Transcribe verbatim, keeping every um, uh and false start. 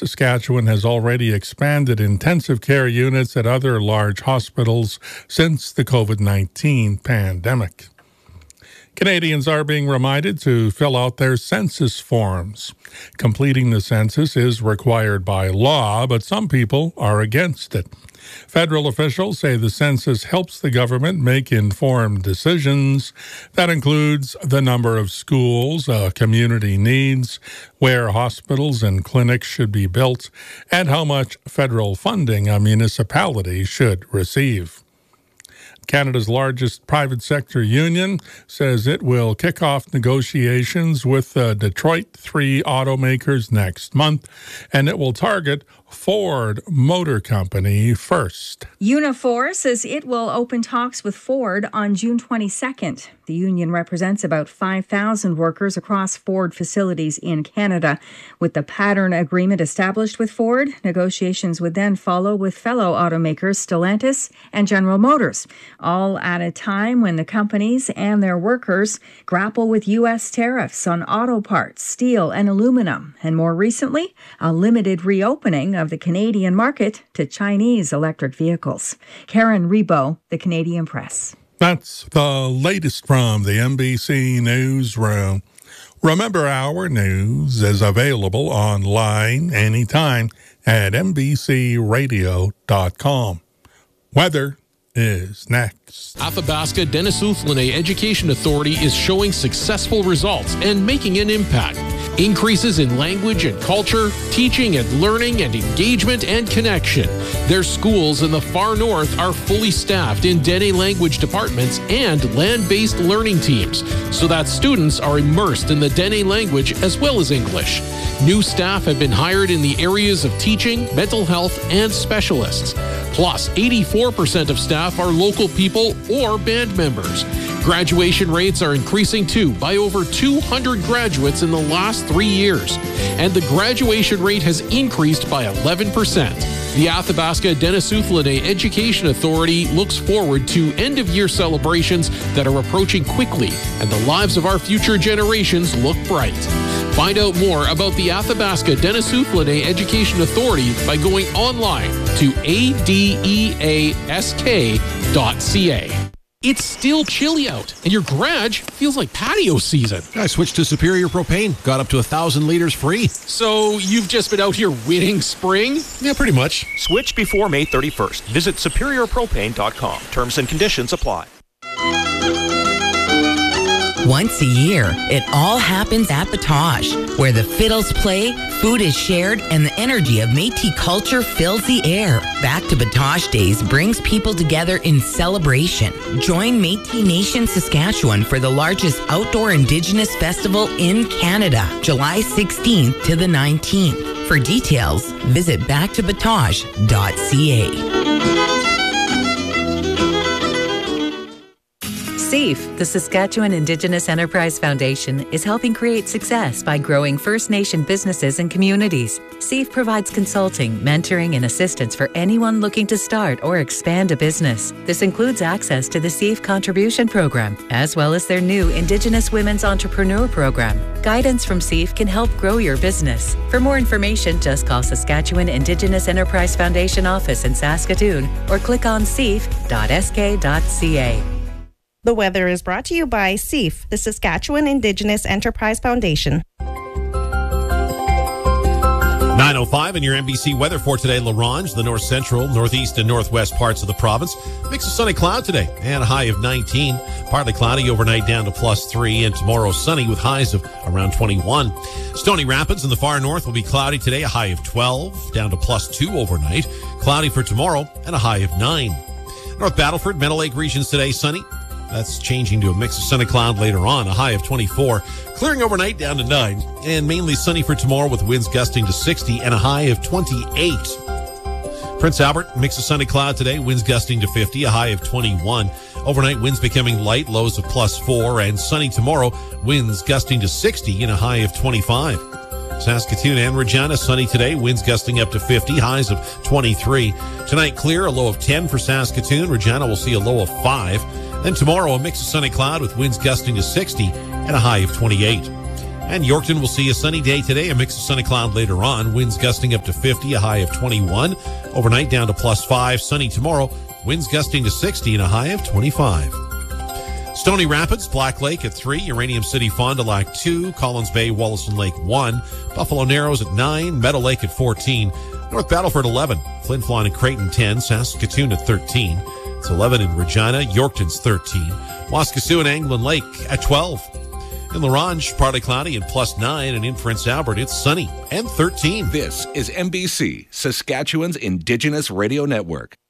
Saskatchewan has already expanded intensive care units at other large hospitals since the COVID nineteen pandemic. Canadians are being reminded to fill out their census forms. Completing the census is required by law, but some people are against it. Federal officials say the census helps the government make informed decisions. That includes the number of schools a community needs, where hospitals and clinics should be built, and how much federal funding a municipality should receive. Canada's largest private sector union says it will kick off negotiations with the Detroit three automakers next month, and it will target Ford Motor Company first. Unifor says it will open talks with Ford on June twenty-second. The union represents about five thousand workers across Ford facilities in Canada. With the pattern agreement established with Ford, negotiations would then follow with fellow automakers Stellantis and General Motors, all at a time when the companies and their workers grapple with U S tariffs on auto parts, steel, and aluminum, and more recently, a limited reopening of the Canadian market to Chinese electric vehicles. Karen Rebo, The Canadian Press. That's the latest from the N B C Newsroom. Remember, our news is available online anytime at n b c radio dot com. Weather is next. Athabasca Denisoul Lene Education Authority is showing successful results and making an impact. Increases in language and culture, teaching and learning and engagement and connection. Their schools in the far north are fully staffed in Dene language departments and land-based learning teams, so that students are immersed in the Dene language as well as English. New staff have been hired in the areas of teaching, mental health, and specialists. Plus, eighty-four percent of staff are local people or band members. Graduation rates are increasing too, by over two hundred graduates in the last three years. And the graduation rate has increased by eleven percent. The Athabasca Denisoul Lene Education Authority looks forward to end-of-year celebrations that are approaching quickly, and the lives of our future generations look bright. Find out more about the Athabasca Denisoul Lene Education Authority by going online to a d e a s k dot c a. It's still chilly out, and your garage feels like patio season. I switched to Superior Propane. Got up to a thousand liters free. So you've just been out here winning spring? Yeah, pretty much. Switch before May thirty-first. Visit superior propane dot com. Terms and conditions apply. Once a year, it all happens at Batoche, where the fiddles play, food is shared, and the energy of Métis culture fills the air. Back to Batoche Days brings people together in celebration. Join Métis Nation Saskatchewan for the largest outdoor Indigenous festival in Canada, July sixteenth to the nineteenth. For details, visit back to batoche dot c a. SAFE, the Saskatchewan Indigenous Enterprise Foundation, is helping create success by growing First Nation businesses and communities. SAFE provides consulting, mentoring, and assistance for anyone looking to start or expand a business. This includes access to the SAFE Contribution Program, as well as their new Indigenous Women's Entrepreneur Program. Guidance from SAFE can help grow your business. For more information, just call Saskatchewan Indigenous Enterprise Foundation office in Saskatoon or click on safe dot s k dot c a. The weather is brought to you by SAFE, the Saskatchewan Indigenous Enterprise Foundation. nine oh five in your N B C weather for today. La Ronge, the north central, northeast, and northwest parts of the province. Mix of sunny cloud today and a high of nineteen. Partly cloudy overnight down to plus three, and tomorrow sunny with highs of around twenty-one. Stony Rapids in the far north will be cloudy today, a high of twelve, down to plus two overnight. Cloudy for tomorrow and a high of nine. North Battleford, Meadow Lake regions today, sunny. That's changing to a mix of sunny cloud later on, a high of twenty-four. Clearing overnight down to nine, and mainly sunny for tomorrow with winds gusting to sixty and a high of twenty-eight. Prince Albert, mix of sunny cloud today, winds gusting to fifty, a high of twenty-one. Overnight winds becoming light, lows of plus four, and sunny tomorrow, winds gusting to sixty and a high of twenty-five. Saskatoon and Regina, sunny today, winds gusting up to fifty, highs of twenty-three. Tonight, clear, a low of ten for Saskatoon. Regina will see a low of five. Then tomorrow, a mix of sunny cloud with winds gusting to sixty and a high of twenty-eight. And Yorkton will see a sunny day today, a mix of sun and cloud later on. Winds gusting up to fifty, a high of twenty-one. Overnight down to plus five. Sunny tomorrow. Winds gusting to sixty and a high of twenty-five. Stony Rapids, Black Lake at three. Uranium City, Fond du Lac two. Collins Bay, Wollaston Lake one. Buffalo Narrows at nine. Meadow Lake at fourteen. North Battleford eleven. Flin Flon and Creighton ten. Saskatoon at thirteen. It's eleven in Regina. Yorkton's thirteen. Waskesiu and Anglin Lake at twelve. In La Ronge, partly cloudy and plus nine, and in Prince Albert, it's sunny and thirteen. This is N B C, Saskatchewan's Indigenous Radio Network.